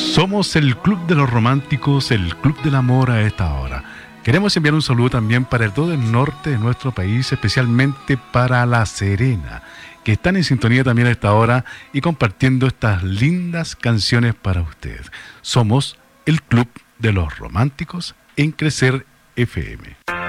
Somos el Club de los Románticos, el Club del Amor a esta hora. Queremos enviar un saludo también para todo el norte de nuestro país, especialmente para La Serena, que están en sintonía también a esta hora y compartiendo estas lindas canciones para ustedes. Somos el Club de los Románticos en Crecer FM.